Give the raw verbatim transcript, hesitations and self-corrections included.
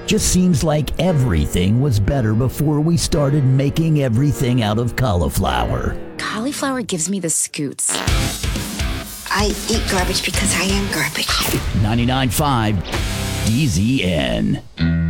Just seems like everything was better before we started making everything out of cauliflower. Cauliflower gives me the scoots. I eat garbage because I am garbage. ninety-nine point five D Z N.